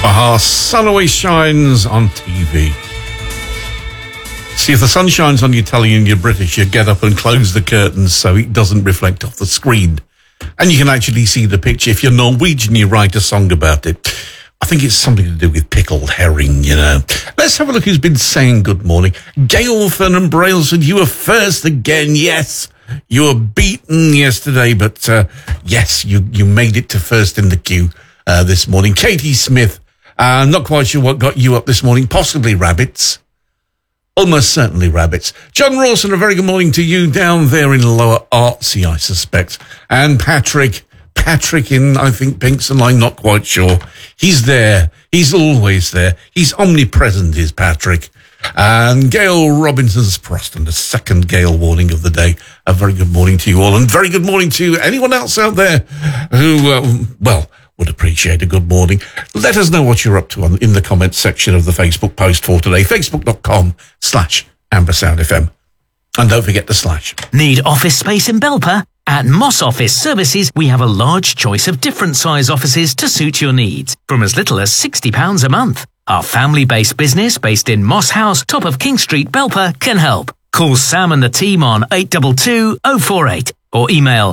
Sun always shines on TV. See, if the sun shines on your telly and you're British, you get up and close the curtains so it doesn't reflect off the screen. And you can actually see the picture. If you're Norwegian, you write a song about it. I think it's something to do with pickled herring, you know. Let's have a look who's been saying good morning. Gail Fernand Brailsford, you were first again. Yes, you were beaten yesterday, but yes, you made it to first in the queue this morning. Katie Smith, I'm not quite sure what got you up this morning. Possibly rabbits. Almost certainly rabbits. John Rawson, a very good morning to you down there in Lower Artsy, I suspect. And Patrick in, I think, Pinkston, I'm not quite sure. He's there. He's always there. He's omnipresent, is Patrick. And Gail Robinson's Proston, the second Gail warning of the day. A very good morning to you all. And very good morning to anyone else out there who, would appreciate a good morning. Let us know what you're up to in the comments section of the Facebook post for today. Facebook.com/AmberSoundFM. And don't forget the slash. Need office space in Belper? At Moss Office Services, we have a large choice of different size offices to suit your needs, from as little as £60 a month. Our family-based business, based in Moss House, top of King Street, Belper, can help. Call Sam and the team on 822 048 or email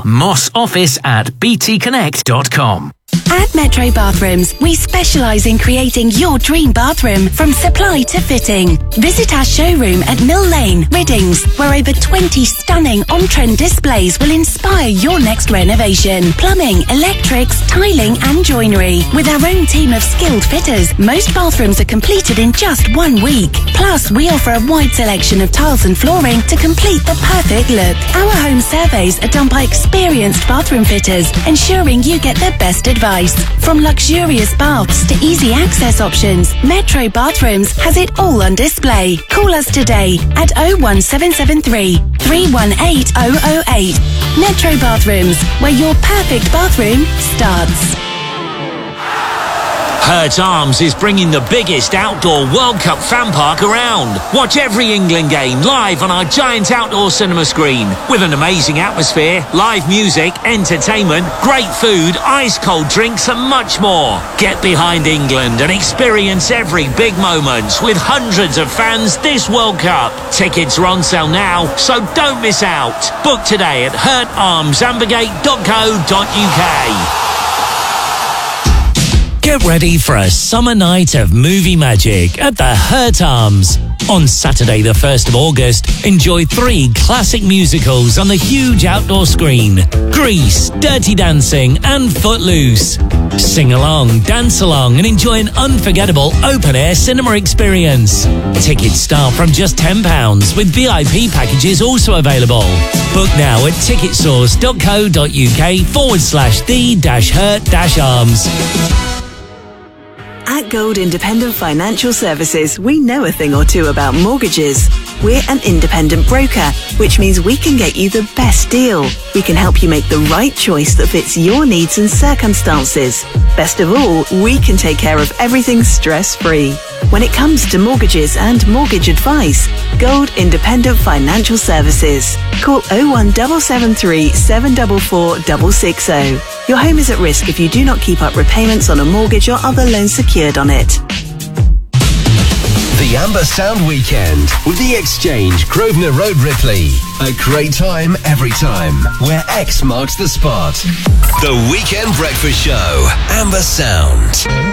mossoffice@btconnect.com. At Metro Bathrooms, we specialise in creating your dream bathroom from supply to fitting. Visit our showroom at Mill Lane, Riddings, where over 20 stunning on-trend displays will inspire your next renovation. Plumbing, electrics, tiling and joinery. With our own team of skilled fitters, most bathrooms are completed in just 1 week. Plus, we offer a wide selection of tiles and flooring to complete the perfect look. Our home surveys are done by experienced bathroom fitters, ensuring you get the best advice. From luxurious baths to easy access options, Metro Bathrooms has it all on display. Call us today at 01773 318 008. Metro Bathrooms, where your perfect bathroom starts. Hurt Arms is bringing the biggest outdoor World Cup fan park around. Watch every England game live on our giant outdoor cinema screen with an amazing atmosphere, live music, entertainment, great food, ice-cold drinks and much more. Get behind England and experience every big moment with hundreds of fans this World Cup. Tickets are on sale now, so don't miss out. Book today at hurtarmsambergate.co.uk. Get ready for a summer night of movie magic at the Hurt Arms. On Saturday the 1st of August, enjoy 3 classic musicals on the huge outdoor screen. Grease, Dirty Dancing and Footloose. Sing along, dance along and enjoy an unforgettable open-air cinema experience. Tickets start from just £10 with VIP packages also available. Book now at ticketsource.co.uk/the-hurt-arms. At Gold Independent Financial Services, we know a thing or two about mortgages. We're an independent broker, which means we can get you the best deal. We can help you make the right choice that fits your needs and circumstances. Best of all, we can take care of everything stress-free. When it comes to mortgages and mortgage advice, Gold Independent Financial Services. Call 01773 744 660. Your home is at risk if you do not keep up repayments on a mortgage or other loans secured on it. The Amber Sound Weekend with The Exchange, Grosvenor Road, Ripley. A great time every time, where X marks the spot. The Weekend Breakfast Show, Amber Sound.